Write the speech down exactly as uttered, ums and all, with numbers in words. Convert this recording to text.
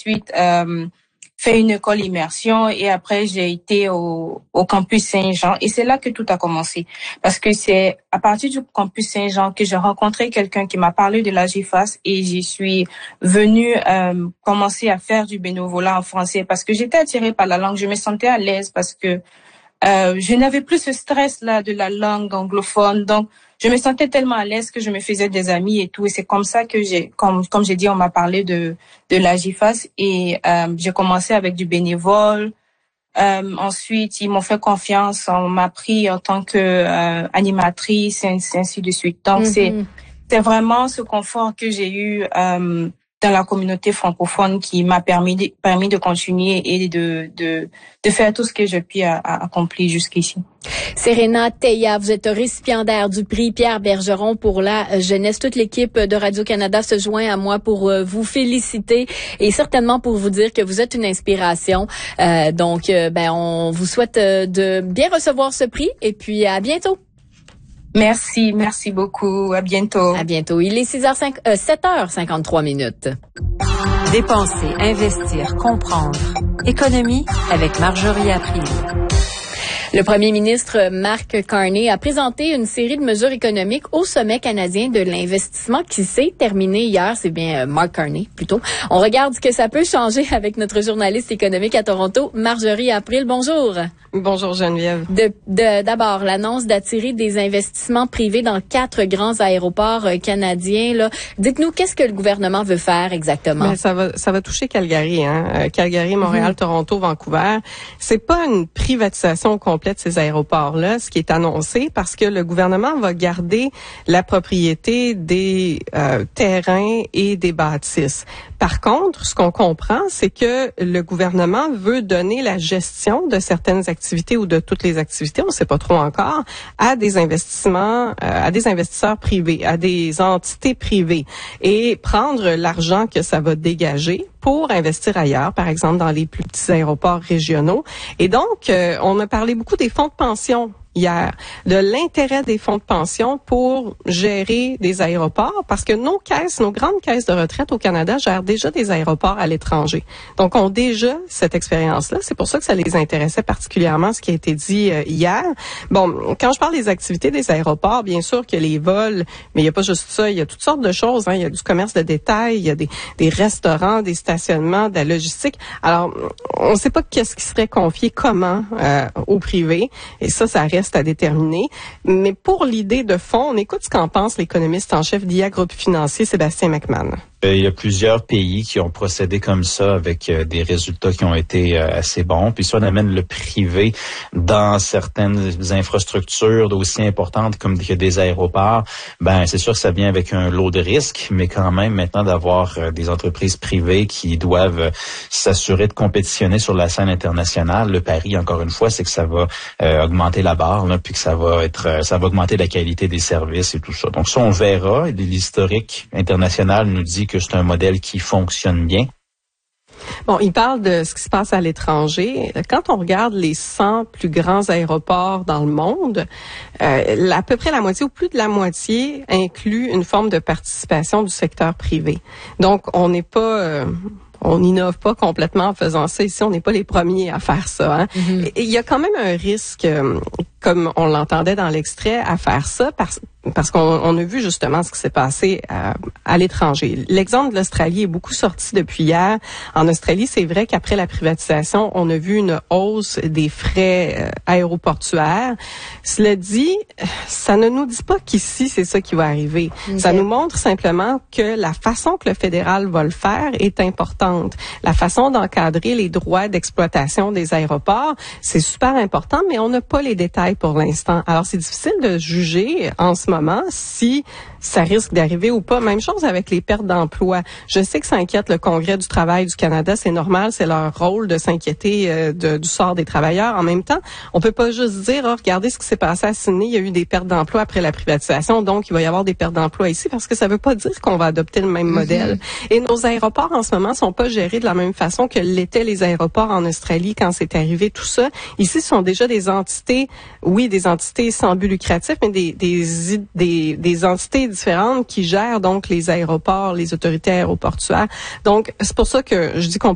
ensuite euh, fait une école immersion et après j'ai été au, au campus Saint-Jean et c'est là que tout a commencé parce que c'est à partir du campus Saint-Jean que j'ai rencontré quelqu'un qui m'a parlé de la G F A S et j'y suis venue euh, commencer à faire du bénévolat en français parce que j'étais attirée par la langue, je me sentais à l'aise parce que euh, je n'avais plus ce stress là de la langue anglophone, donc je me sentais tellement à l'aise que je me faisais des amis et tout. Et c'est comme ça que j'ai, comme comme j'ai dit, on m'a parlé de de la G F A S et euh, j'ai commencé avec du bénévole. Euh, ensuite, ils m'ont fait confiance, on m'a pris en tant que euh, animatrice et ainsi de suite. Donc mm-hmm. c'est c'est vraiment ce confort que j'ai eu euh, dans la communauté francophone qui m'a permis de, permis de continuer et de de de faire tout ce que j'ai pu à, à accomplir jusqu'ici. Serena Teya, vous êtes récipiendaire du prix Pierre Bergeron pour la jeunesse. Toute l'équipe de Radio-Canada se joint à moi pour vous féliciter et certainement pour vous dire que vous êtes une inspiration. Euh, donc, euh, ben, on vous souhaite de bien recevoir ce prix et puis à bientôt. Merci, merci beaucoup. À bientôt. À bientôt. Il est six heures cinq, euh, sept heures cinquante-trois minutes. Dépenser, investir, comprendre. Économie avec Marjorie April. Le premier ministre Mark Carney a présenté une série de mesures économiques au sommet canadien de l'investissement qui s'est terminé hier. C'est bien euh, Mark Carney, plutôt. On regarde ce que ça peut changer avec notre journaliste économique à Toronto, Marjorie April. Bonjour. Bonjour Geneviève. De, de, d'abord, l'annonce d'attirer des investissements privés dans quatre grands aéroports euh, canadiens. Là. Dites-nous, qu'est-ce que le gouvernement veut faire exactement? Ben, ça va, ça va toucher Calgary, hein. Euh, Calgary, Montréal, mm-hmm. Toronto, Vancouver. C'est pas une privatisation complète de ces aéroports-là, ce qui est annoncé, parce que le gouvernement va garder la propriété des euh, terrains et des bâtisses. Par contre, ce qu'on comprend, c'est que le gouvernement veut donner la gestion de certaines activités ou de toutes les activités, on ne sait pas trop encore, à des investissements, euh, à des investisseurs privés, à des entités privées, et prendre l'argent que ça va dégager pour investir ailleurs, par exemple dans les plus petits aéroports régionaux. Et donc, euh, on a parlé beaucoup des fonds de pension hier, de l'intérêt des fonds de pension pour gérer des aéroports, parce que nos caisses, nos grandes caisses de retraite au Canada gèrent déjà des aéroports à l'étranger. Donc, ont déjà cette expérience-là. C'est pour ça que ça les intéressait particulièrement, ce qui a été dit euh, hier. Bon, quand je parle des activités des aéroports, bien sûr que les vols, mais il n'y a pas juste ça, il y a toutes sortes de choses. Hein. Il y a du commerce de détail, il y a des, des restaurants, des stationnements, de la logistique. Alors, on ne sait pas qu'est-ce qui serait confié comment euh, au privé, et ça, ça reste à déterminer. Mais pour l'idée de fond, on écoute ce qu'en pense l'économiste en chef d'I A Groupe Financier, Sébastien McMahon. Il y a plusieurs pays qui ont procédé comme ça avec euh, des résultats qui ont été euh, assez bons. Puis si on amène le privé dans certaines infrastructures aussi importantes comme que des aéroports, ben c'est sûr que ça vient avec un lot de risques, mais quand même maintenant d'avoir euh, des entreprises privées qui doivent euh, s'assurer de compétitionner sur la scène internationale. Le pari, encore une fois, c'est que ça va euh, augmenter la barre, là, puis que ça va être, euh, ça va augmenter la qualité des services et tout ça. Donc ça, on verra. L'historique international nous dit que c'est un modèle qui fonctionne bien. Bon, il parle de ce qui se passe à l'étranger. Quand on regarde les cent plus grands aéroports dans le monde, euh, à peu près la moitié ou plus de la moitié inclut une forme de participation du secteur privé. Donc, on n'est pas... Euh, on n'innove pas complètement en faisant ça. Ici, on n'est pas les premiers à faire ça. Hein. Mm-hmm. Il y a quand même un risque, euh, comme on l'entendait dans l'extrait, à faire ça parce parce qu'on on a vu justement ce qui s'est passé à, à l'étranger. L'exemple de l'Australie est beaucoup sorti depuis hier. En Australie, c'est vrai qu'après la privatisation, on a vu une hausse des frais euh, aéroportuaires. Cela dit, ça ne nous dit pas qu'ici, c'est ça qui va arriver. Okay. Ça nous montre simplement que la façon que le fédéral va le faire est importante. La façon d'encadrer les droits d'exploitation des aéroports, c'est super important, mais on n'a pas les détails pour l'instant. Alors, c'est difficile de juger en ce moment si ça risque d'arriver ou pas. Même chose avec les pertes d'emploi. Je sais que ça inquiète le Congrès du travail du Canada, c'est normal, c'est leur rôle de s'inquiéter euh, de, du sort des travailleurs. En même temps, on peut pas juste dire, oh, regardez ce qui s'est passé à Sydney, il y a eu des pertes d'emploi après la privatisation, donc il va y avoir des pertes d'emploi ici, parce que ça veut pas dire qu'on va adopter le même mm-hmm. modèle. Et nos aéroports, en ce moment, sont pas gérés de la même façon que l'étaient les aéroports en Australie quand c'est arrivé tout ça. Ici, ce sont déjà des entités, oui, des entités sans but lucratif, mais des, des, des, des entités différentes qui gèrent donc les aéroports, les autorités aéroportuaires. Donc, c'est pour ça que je dis qu'on